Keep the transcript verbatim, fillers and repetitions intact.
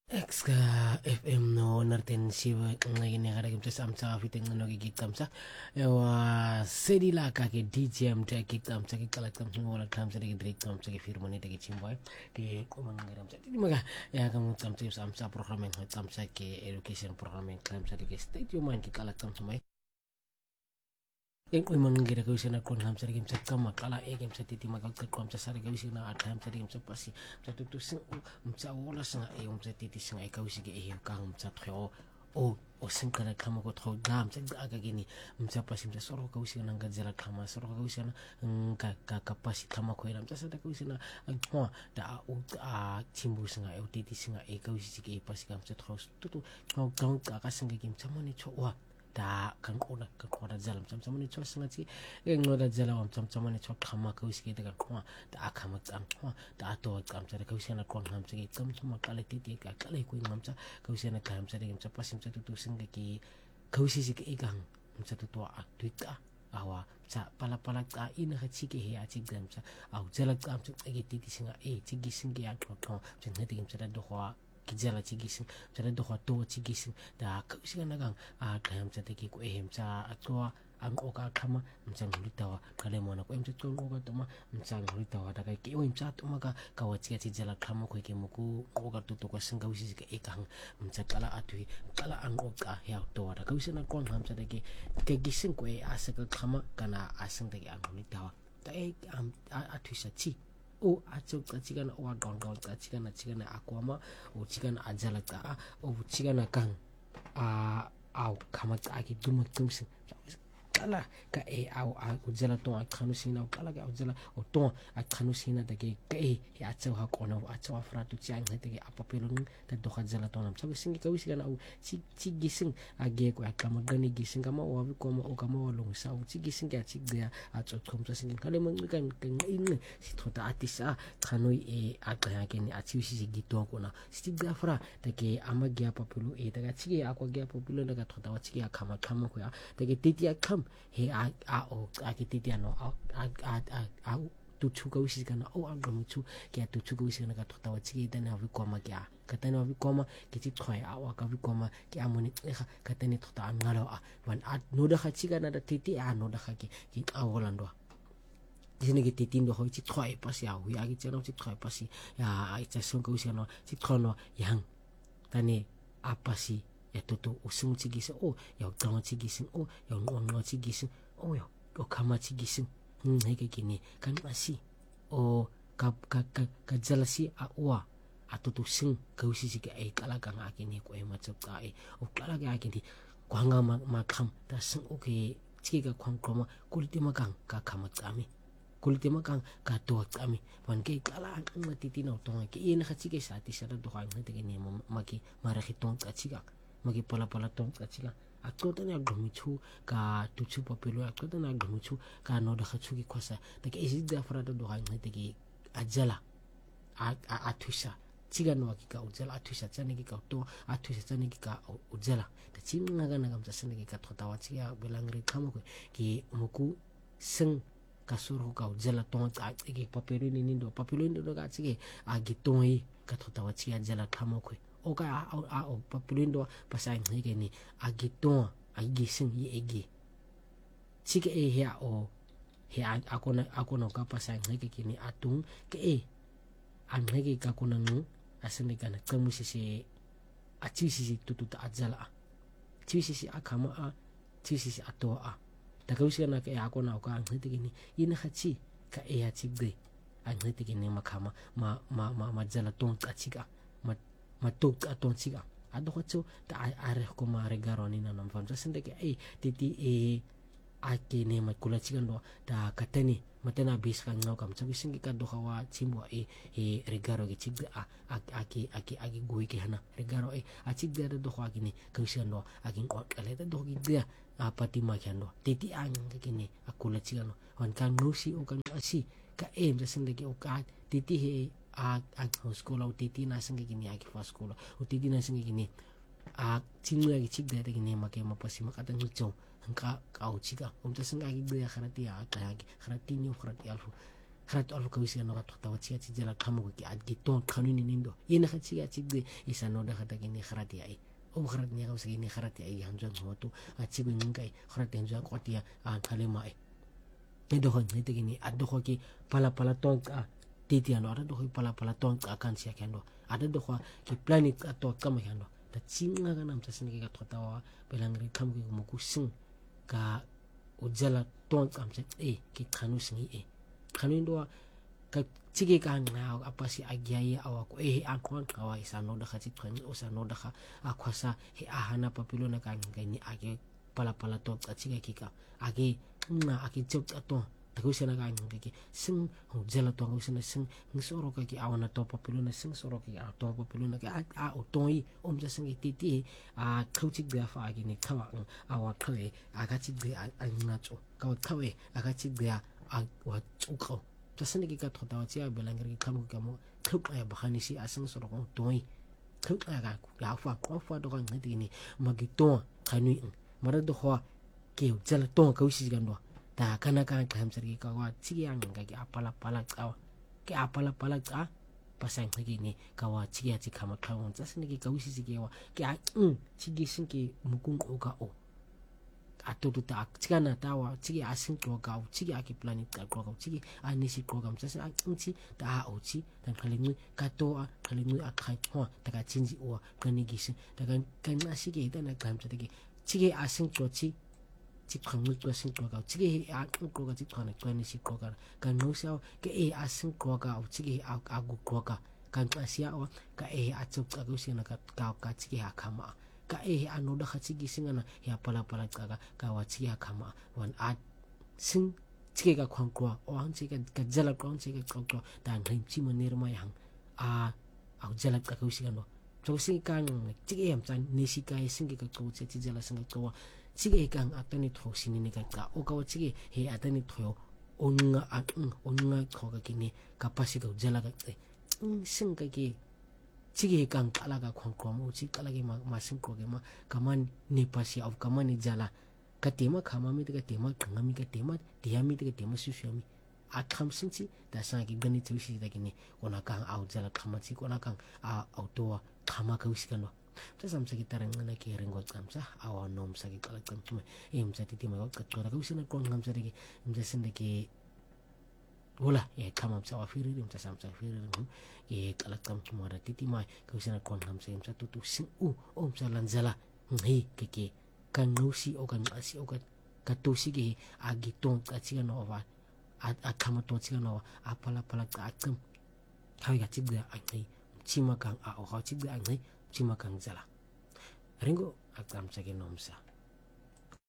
X F M no nartensiwa ngayon nga kadagim sa samsa fiteng no gigitam sa ewa sedi la ka ke D J am ta gitam sa kikalatam sa wala tam sa digit tam sa firma ni dagi chimboy ke kumang ngaram sa di maga ya kamu tam sa samsa program ng tam sa ke education program ng tam sa digi state yo man kikalatam sa may yang kau mengira kau sana kau ham sari game sakam makala e game sati magal kau ham sari kau sana atam sari game sapasi satu tu sing umsa wala sanga e umsa titi sanga e kau sige e kang umsa tro o o sing kana kama ko tro dam sing aga gini umsa pasi umsa soro kau sana nang gajala kama soro kau sana ka ka kapasi kama ko ram sa kau sana ho da u a chimbu sanga e titi sanga e kau sige e pasi kam sa tro tu tu kau kau ka sanga game samani cho wa da kan kona kan kona jalam sam sam ni chos ngati e ngoda jalam sam sam ni chok khama ko iski da kan da akhama sam da to kam sa ko sena kon ham sa kam sam kala ti ti ka kala ko ngam sa ko sena kam sa ngam sa pasim sa tu sing ki ko si si ki gang sa tu to a tu ta awa sa pala pala ta ina ha chi ki he a chi gam sa au jalak kam sa ki ti ti singa e chi gi sing ya ko ko chen ne ti sa da do kijala chigising jala do to chigising da kausinga nagang a kham cha teki ko ehem cha atwa ang oka khama mchang hulitawa kale mona ko emcha chong oka toma mchang hulitawa da kai ke o emcha toma ka kawachi chi jala khama ko ke muku oka to to ko singa wisi ke ekang mcha kala atui kala ang oka ya to da kausina kon ham cha teki ke gising ko e asaka khama kana asang teki ang hulitawa da e am atui sa chi o acho kachigana o gon gon kachigana chigana akwama o chigana ajala ka o chigana kang a au kama aki dumak tumsin kala ka e au a ujala to akhanu sina kala ka ujala o to akhanu sina de ke ke ya acho ha kono acho afra tu chiang he de apa pelun ta do khajala to nam sabi singi ka wisi kana au chi chi gising age ko akama gani gising kama o abi ko o kama o long sa o chi gising ya chi de acho thom sa singin kale mang kan kan in si thota atisa khanoi e aga ke ni achi wisi gi to ko na si ga afra de ke ama gya papulu e daga chi akwa gya papulu daga thota wa chi ya khama khama ko ya de ke titi akam he a a o a ki ti no a a a a tu chu ka wisi kana o a gam chu ke tu chu ka wisi kana ka thota wa chi ta na vi koma kya ka ta na vi koma ki ti khoi a wa ka vi koma ki amoni ka ta ni thota an ngalo a wan a no da kha chi kana da ti ti a no da kha ki ki a wolando disini ki ti ndo ho chi khoi pa si a wi a ki chano chi khoi pa si ya a cha song ka wisi no chi khono yang tani apa si ya tutu usung chigising o ya tong chigising o ya ngong ngo chigising o ya o kama chigising hmm heke kini kan masi o ka ka ka ka jalasi a wa atutu sing kausi sika e kala ka ngakini ko e machap ka e o kala ka akini kwanga ma ma kham ta sing o ke chiga kwang kroma kulti makang ka khamat kami kulti makang ka to kami wan ke kala ang matiti no tong ke ina ka chige sa ti sa do ka ngate ke ni maki marahi tong ka chiga magi pala pala tong kachiga akto tani agdomichu ka tuchu papelo akto tani agdomichu ka no da khachu ki khosa take isi da fara do ha ngate ki ajala a atusa chiga no ki ka ujala atusa chani ki ka to atusa chani ki ka ujala ta chimnga ga na gamsa sene ki ka thota wa chiga belangri khamo ko ki muku sing kasuro ka ujala to ka ki papelo ni ndo papelo ndo ka chige agi toi ka thota wa chiga jala khamo ko oka a a o papulindo pasang hige ni agito agising ye egi chike e hia o hia akona akona ka pasang hige kini atung ke e an hige ka kuna nu asene kana kamu sisi achi sisi tutu ta ajala chi sisi akama a chi sisi ato a takausi kana ke akona ka an hige kini ina hachi ka e hachi de an hige kini makama ma ma ma majala tong achika matuk atong siga ado ko chu ta are ko mare garoni na nam famsa sende ke ai titi e ake ne ma kula chigan do ta katani matena bis kan ngau kam chabi singi ka do hawa chimbo e e regaro ke chig a aki aki aki goi ke hana regaro e a chig da do ha kini kausian do akin ko kale da do gi dia apa ti ma kyan do titi ang ke kini akula chigan on kan no si o kan asi ka em sa sende ke o ka titi he a a sekolah utiti na sengi gini aki fa sekolah utiti na sengi gini a chingu aki chik da gini make ma pasi makata ngicho hanka ka uchiga umta senga aki de kharati a ka aki kharati ni kharati alfu خرات ألو كويس أنا قط خطوات سيا تجلا كم كي عاد جتون قانوني نيندو ينخد سيا تجدي يسانو ده خد كني خرات ياي أو خرات نيا كوس كني خرات ياي هنجان هوتو أتسيب نينكاي خرات هنجان قطيا عن كلمة أي ندخل نتكني أدخل كي pala pala tong a titi ano ada dohi pala pala tong akan siya kendo ada doha ki planet atau kama kendo ta chinga kana mta sini ka totawa belangri kam ki mukusing ka ujala tong am se e ki kanu singi e kanu ndo ka chige ka na apa si agyai awako e akon kawa isano da khati tkhani osano da kha akhwasa he ahana papilo na ka ngani age pala pala tong a chiga ki ka age na age chok ato tagu sena ka ngaki sing ho jela to ko sena sing ngisoro ka ki awana to papiluna sing soro ki a to papiluna ka a o toi om ja sing titi a khauchi ga fa gi ni khawa awa khawe aga chi ga a na cho ka khawe aga chi ga a wa chu kho ta sene ki ka thota wa chi a belangir ki khamu ka mo khuk a ba khani si a sing soro ko toi khuk a ga ya fa ko fa do ka ngati ni magi to khanui mara do ho ki jela to ka usi ga ndo ta kana kan kam sari ka wa chiang ga ki apala pala ka ki apala pala ka pasang ki ni ka wa chiya chi khama khawon sa sini ki kawisi si ki wa ki a um chigi sin ki mukung o ka o ato tu ta chigana ta wa chigi asin ko ka o chigi aki planet ka ko ka chigi ani si ko kam sa sa chi ta o chi tan khali ni ka to a khali ni a khai ho ta ka chinji o ka ni gi sin ta kan kan na si ki ta na kam sa ki chigi asin ko chi chip khang ko sin ko ka chigi a ko ka chip khang ko ni si ko ka ka no sao ke e a sin ko ka chigi a a gu ko ka kan ka sia o ka e a chup ka ko sin ka ka ka chigi a khama ka e a no da kha chigi sin na ya pala pala ka ka ka wa chigi a khama wan a sin chigi ka khang ko o an chigi ka jala ko chigi ko ko ta ngai chi ma ner ma yang a a jala ka ko sin no so sin ka chigi am chan ni si ka sin ka ko che chi jala sin ko chige kang atani thosini ni ka ka o ka chige he atani thoyo onga ang onga khoga kini kapasi ka jala ka te sing ka ki chige kang kala ka khong khom o chi kala ki ma ma sing ko ge ma kaman ni pasi of kaman ni jala ka tema khama mi ka tema khangami ka tema diami ka tema susyami a kham sing chi da sa ki gani chusi da kini ona kang au jala khama chi ona kang a auto khama ka usikano ta samsa kita rengana ki rengot kamsa awa nom sa ki kala kam tume em sa titi ma ka tora ka usina kon ngam sa ki em sa sinde ki wala e kamam sa wa firi em sa samsa firi em e kala kam tume ra titi mai ka usina kon ngam sa em sa tutu sing u om sa lanjala ngi ki ki kan nusi o kan asi o ka ka tusi ki agi ton ka chiga no wa a kama ton chiga no a pala pala ka akam kai ga chiga ai chima kan a o ha chiga ai chima kan jala ringo akam sa ki nom sa